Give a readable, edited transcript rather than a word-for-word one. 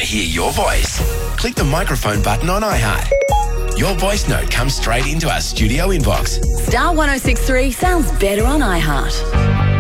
to hear your voice? Click the microphone button on iHeart. Your voice note comes straight into our studio inbox. Star 106.3 sounds better on iHeart.